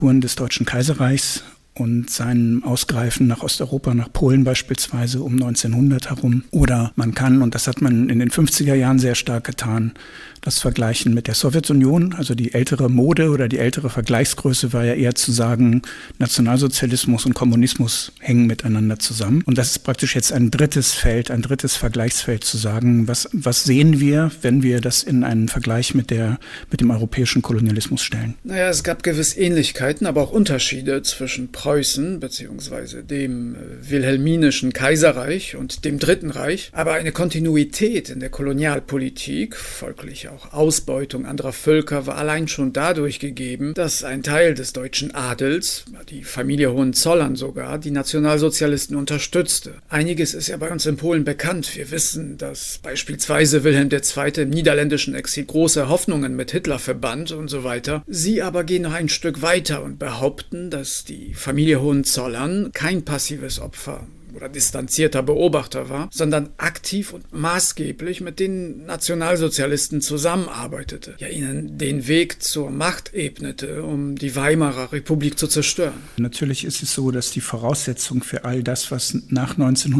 des Deutschen Kaiserreichs und seinem Ausgreifen nach Osteuropa, nach Polen beispielsweise um 1900 herum. Oder man kann, und das hat man in den 50er Jahren sehr stark getan, das vergleichen mit der Sowjetunion. Also die ältere Mode oder die ältere Vergleichsgröße war ja eher zu sagen, Nationalsozialismus und Kommunismus hängen miteinander zusammen. Und das ist praktisch jetzt ein drittes Feld, ein drittes Vergleichsfeld zu sagen, was sehen wir, wenn wir das in einen Vergleich mit dem europäischen Kolonialismus stellen? Naja, es gab gewisse Ähnlichkeiten, aber auch Unterschiede zwischen Preußen bzw. dem wilhelminischen Kaiserreich und dem Dritten Reich. Aber eine Kontinuität in der Kolonialpolitik, folglich auch Ausbeutung anderer Völker, war allein schon dadurch gegeben, dass ein Teil des deutschen Adels, die Familie Hohenzollern sogar, die Nationalsozialisten unterstützte. Einiges ist ja bei uns in Polen bekannt. Wir wissen, dass beispielsweise Wilhelm II. Im niederländischen Exil große Hoffnungen mit Hitler verband und so weiter. Sie aber gehen noch ein Stück weiter und behaupten, dass die Familie Hohenzollern kein passives Opfer oder distanzierter Beobachter war, sondern aktiv und maßgeblich mit den Nationalsozialisten zusammenarbeitete, ja ihnen den Weg zur Macht ebnete, um die Weimarer Republik zu zerstören. Natürlich ist es so, dass die Voraussetzung für all das, was nach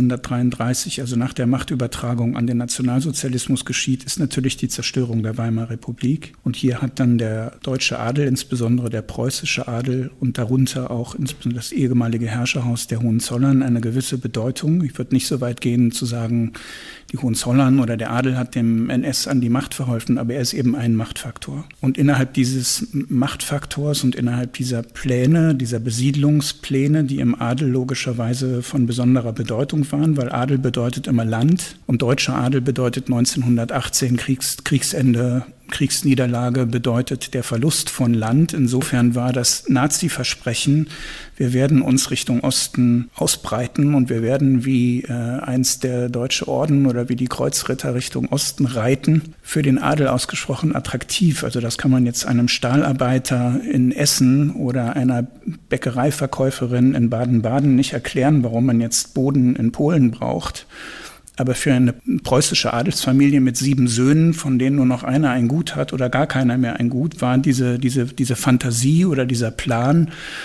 1933, also nach der Machtübertragung an den Nationalsozialismus geschieht, ist natürlich die Zerstörung der Weimarer Republik. Und hier hat dann der deutsche Adel, insbesondere der preußische Adel und darunter auch insbesondere das ehemalige Herrscherhaus der Hohenzollern eine gewisse Bedeutung. Ich würde nicht so weit gehen zu sagen, die Hohenzollern oder der Adel hat dem NS an die Macht verholfen, aber er ist eben ein Machtfaktor. Und innerhalb dieses Machtfaktors und innerhalb dieser Pläne, dieser Besiedlungspläne, die im Adel logischerweise von besonderer Bedeutung waren, weil Adel bedeutet immer Land und deutscher Adel bedeutet 1918 Kriegsende, Kriegsniederlage bedeutet der Verlust von Land. Insofern war das Nazi-Versprechen, wir werden uns Richtung Osten ausbreiten und wir werden wie einst der Deutsche Orden oder wie die Kreuzritter Richtung Osten reiten, für den Adel ausgesprochen attraktiv. Also das kann man jetzt einem Stahlarbeiter in Essen oder einer Bäckereiverkäuferin in Baden-Baden nicht erklären, warum man jetzt Boden in Polen braucht. Aber für eine preußische Adelsfamilie mit 7 Söhnen, von denen nur noch einer ein Gut hat oder gar keiner mehr ein Gut, war diese Fantasie oder dieser Plan,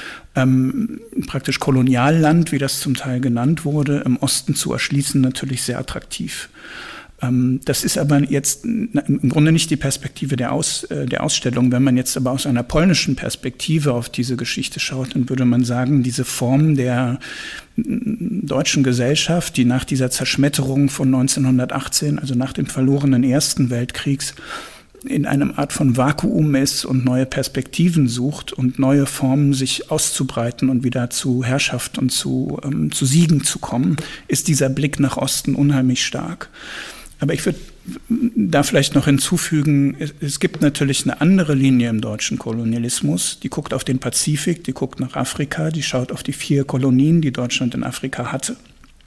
praktisch Kolonialland, wie das zum Teil genannt wurde, im Osten zu erschließen, natürlich sehr attraktiv. Das ist aber jetzt im Grunde nicht die Perspektive der Ausstellung. Wenn man jetzt aber aus einer polnischen Perspektive auf diese Geschichte schaut, dann würde man sagen, diese Form der deutschen Gesellschaft, die nach dieser Zerschmetterung von 1918, also nach dem verlorenen Ersten Weltkriegs, in einem Art von Vakuum ist und neue Perspektiven sucht und neue Formen sich auszubreiten und wieder zu Herrschaft und zu Siegen zu kommen, ist dieser Blick nach Osten unheimlich stark. Aber ich würde da vielleicht noch hinzufügen, es gibt natürlich eine andere Linie im deutschen Kolonialismus, die guckt auf den Pazifik, die guckt nach Afrika, die schaut auf die 4 Kolonien, die Deutschland in Afrika hatte.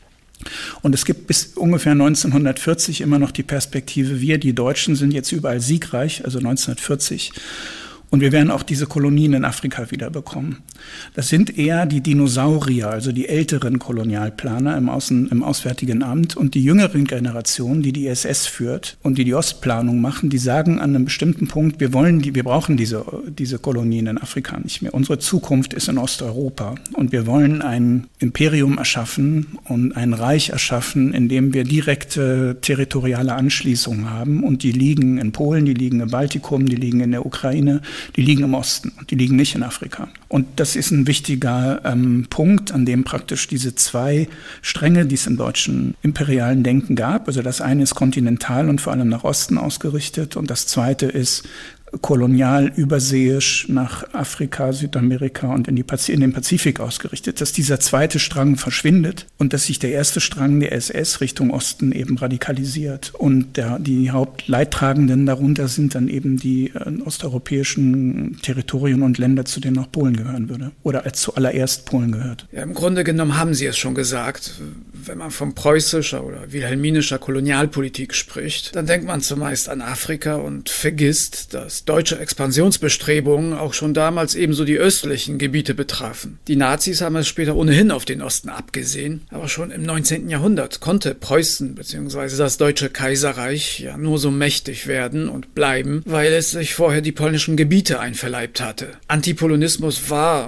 Und es gibt bis ungefähr 1940 immer noch die Perspektive, wir, die Deutschen, sind jetzt überall siegreich, also 1940. Und wir werden auch diese Kolonien in Afrika wiederbekommen. Das sind eher die Dinosaurier, also die älteren Kolonialplaner im Auswärtigen Amt und die jüngeren Generationen, die SS führt und die Ostplanung machen, die sagen an einem bestimmten Punkt, wir brauchen diese Kolonien in Afrika nicht mehr. Unsere Zukunft ist in Osteuropa und wir wollen ein Imperium erschaffen und ein Reich erschaffen, in dem wir direkte territoriale Anschließungen haben und die liegen in Polen, die liegen im Baltikum, die liegen in der Ukraine, die liegen im Osten und die liegen nicht in Afrika. Und das ist ein wichtiger Punkt, an dem praktisch diese 2 Stränge, die es im deutschen imperialen Denken gab, also das eine ist kontinental und vor allem nach Osten ausgerichtet und das zweite ist kolonial überseeisch nach Afrika, Südamerika und in den Pazifik ausgerichtet, dass dieser zweite Strang verschwindet und dass sich der erste Strang der SS Richtung Osten eben radikalisiert. Und die Hauptleidtragenden darunter sind dann eben die osteuropäischen Territorien und Länder, zu denen auch Polen gehören würde oder als zuallererst Polen gehört. Ja, im Grunde genommen haben Sie es schon gesagt. Wenn man von preußischer oder wilhelminischer Kolonialpolitik spricht, dann denkt man zumeist an Afrika und vergisst, dass deutsche Expansionsbestrebungen auch schon damals ebenso die östlichen Gebiete betrafen. Die Nazis haben es später ohnehin auf den Osten abgesehen, aber schon im 19. Jahrhundert konnte Preußen bzw. das Deutsche Kaiserreich ja nur so mächtig werden und bleiben, weil es sich vorher die polnischen Gebiete einverleibt hatte. Antipolonismus war